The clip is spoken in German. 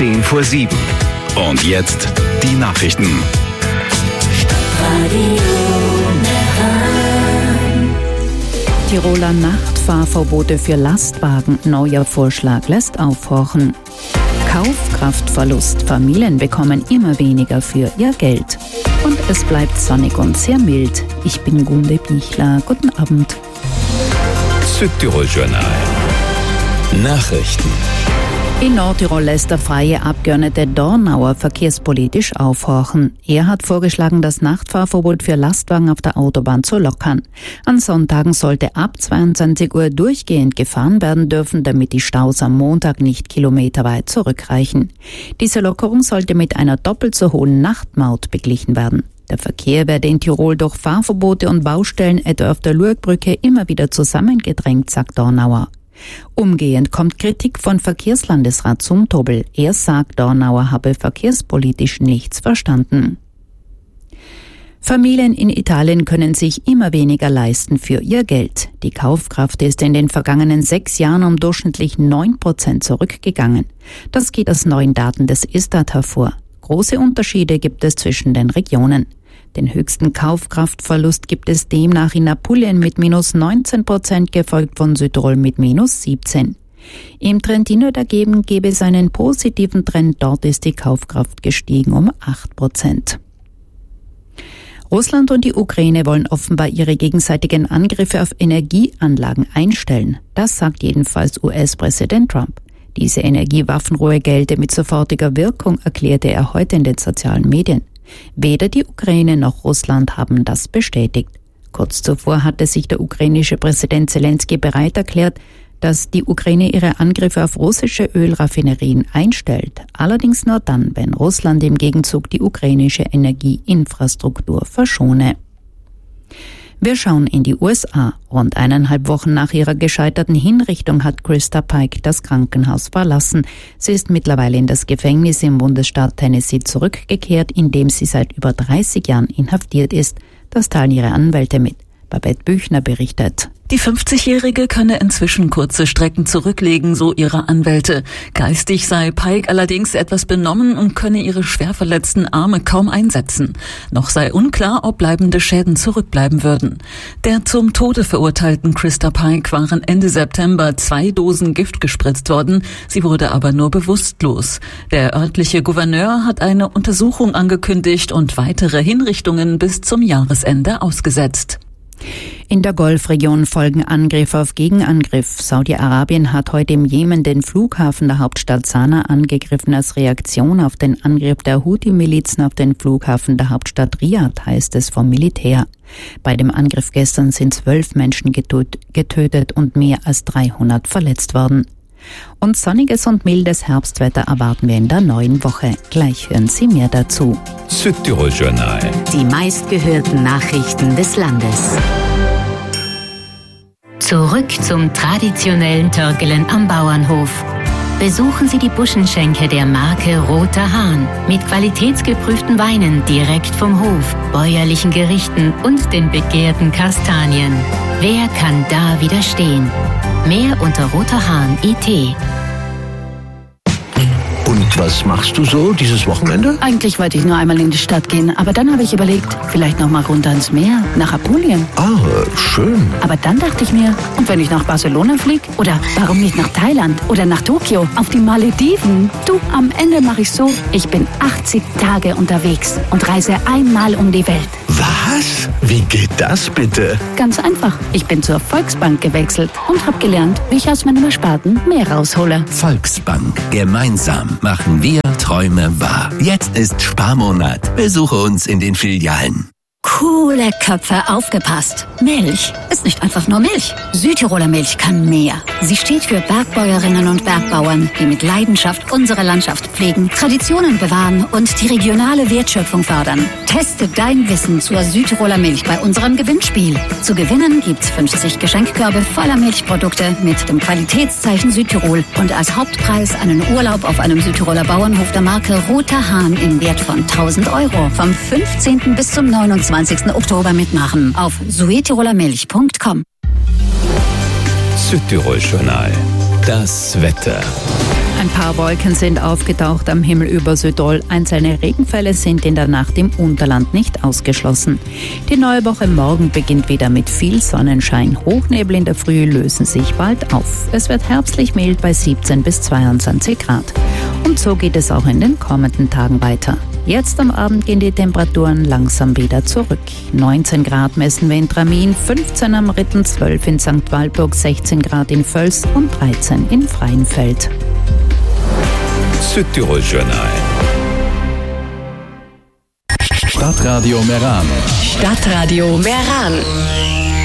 7:10. Und jetzt die Nachrichten. Tiroler Nachtfahrverbote für Lastwagen. Neuer Vorschlag lässt aufhorchen. Kaufkraftverlust. Familien bekommen immer weniger für ihr Geld. Und es bleibt sonnig und sehr mild. Ich bin Gunde Bichler. Guten Abend. Südtirol Journal. Nachrichten. In Nordtirol lässt der freie Abgeordnete Dornauer verkehrspolitisch aufhorchen. Er hat vorgeschlagen, das Nachtfahrverbot für Lastwagen auf der Autobahn zu lockern. An Sonntagen sollte ab 22 Uhr durchgehend gefahren werden dürfen, damit die Staus am Montag nicht kilometerweit zurückreichen. Diese Lockerung sollte mit einer doppelt so hohen Nachtmaut beglichen werden. Der Verkehr werde in Tirol durch Fahrverbote und Baustellen etwa auf der Lurgbrücke immer wieder zusammengedrängt, sagt Dornauer. Umgehend kommt Kritik von Verkehrslandesrat Zumtobel. Er sagt, Dornauer habe verkehrspolitisch nichts verstanden. Familien in Italien können sich immer weniger leisten für ihr Geld. Die Kaufkraft ist in den vergangenen 6 Jahren um durchschnittlich 9% zurückgegangen. Das geht aus neuen Daten des Istat hervor. Große Unterschiede gibt es zwischen den Regionen. Den höchsten Kaufkraftverlust gibt es demnach in Apulien mit -19%, gefolgt von Südtirol mit -17%. Im Trentino dagegen gäbe es einen positiven Trend, dort ist die Kaufkraft gestiegen um 8%. Russland und die Ukraine wollen offenbar ihre gegenseitigen Angriffe auf Energieanlagen einstellen. Das sagt jedenfalls US-Präsident Trump. Diese Energiewaffenruhe gelte mit sofortiger Wirkung, erklärte er heute in den sozialen Medien. Weder die Ukraine noch Russland haben das bestätigt. Kurz zuvor hatte sich der ukrainische Präsident Zelensky bereit erklärt, dass die Ukraine ihre Angriffe auf russische Ölraffinerien einstellt. Allerdings nur dann, wenn Russland im Gegenzug die ukrainische Energieinfrastruktur verschone. Wir schauen in die USA. Rund 1,5 Wochen nach ihrer gescheiterten Hinrichtung hat Krista Pike das Krankenhaus verlassen. Sie ist mittlerweile in das Gefängnis im Bundesstaat Tennessee zurückgekehrt, in dem sie seit über 30 Jahren inhaftiert ist. Das teilen ihre Anwälte mit. Babette Büchner berichtet. Die 50-Jährige könne inzwischen kurze Strecken zurücklegen, so ihre Anwälte. Geistig sei Pike allerdings etwas benommen und könne ihre schwer verletzten Arme kaum einsetzen. Noch sei unklar, ob bleibende Schäden zurückbleiben würden. Der zum Tode verurteilten Krista Pike waren Ende September 2 Dosen Gift gespritzt worden. Sie wurde aber nur bewusstlos. Der örtliche Gouverneur hat eine Untersuchung angekündigt und weitere Hinrichtungen bis zum Jahresende ausgesetzt. In der Golfregion folgen Angriffe auf Gegenangriff. Saudi-Arabien hat heute im Jemen den Flughafen der Hauptstadt Sanaa angegriffen als Reaktion auf den Angriff der Houthi-Milizen auf den Flughafen der Hauptstadt Riad, heißt es vom Militär. Bei dem Angriff gestern sind 12 Menschen getötet und mehr als 300 verletzt worden. Und sonniges und mildes Herbstwetter erwarten wir in der neuen Woche. Gleich hören Sie mehr dazu. Südtirol Journal. Die meistgehörten Nachrichten des Landes. Zurück zum traditionellen Törgelen am Bauernhof. Besuchen Sie die Buschenschenke der Marke Roter Hahn mit qualitätsgeprüften Weinen direkt vom Hof, bäuerlichen Gerichten und den begehrten Kastanien. Wer kann da widerstehen? Mehr unter roterhahn.it. Und was machst du so dieses Wochenende? Eigentlich wollte ich nur einmal in die Stadt gehen, aber dann habe ich überlegt, vielleicht noch mal runter ans Meer, nach Apulien. Ah, schön. Aber dann dachte ich mir, und wenn ich nach Barcelona fliege? Oder warum nicht nach Thailand oder nach Tokio, auf die Malediven? Du, am Ende mache ich so, ich bin 80 Tage unterwegs und reise einmal um die Welt. Was? Wie geht das bitte? Ganz einfach. Ich bin zur Volksbank gewechselt und habe gelernt, wie ich aus meinem Ersparten mehr raushole. Volksbank. Gemeinsam machen wir Träume wahr. Jetzt ist Sparmonat. Besuche uns in den Filialen. Coole Köpfe, aufgepasst. Milch ist nicht einfach nur Milch. Südtiroler Milch kann mehr. Sie steht für Bergbäuerinnen und Bergbauern, die mit Leidenschaft unsere Landschaft pflegen, Traditionen bewahren und die regionale Wertschöpfung fördern. Teste dein Wissen zur Südtiroler Milch bei unserem Gewinnspiel. Zu gewinnen gibt's 50 Geschenkkörbe voller Milchprodukte mit dem Qualitätszeichen Südtirol und als Hauptpreis einen Urlaub auf einem Südtiroler Bauernhof der Marke Roter Hahn im Wert von 1.000 €. Vom 15. bis zum 29. Oktober mitmachen auf suetirolermilch.com. Südtirol Journal. Das Wetter. Ein paar Wolken sind aufgetaucht am Himmel über Südtirol. Einzelne Regenfälle sind in der Nacht im Unterland nicht ausgeschlossen. Die neue Woche morgen beginnt wieder mit viel Sonnenschein. Hochnebel in der Früh lösen sich bald auf. Es wird herbstlich mild bei 17 bis 22 Grad. Und so geht es auch in den kommenden Tagen weiter. Jetzt am Abend gehen die Temperaturen langsam wieder zurück. 19 Grad messen wir in Tramin, 15 am Ritten, 12 in St. Walburg, 16 Grad in Völs und 13 in Freienfeld. Südtirol Journal. Stadtradio Meran. Stadtradio Meran.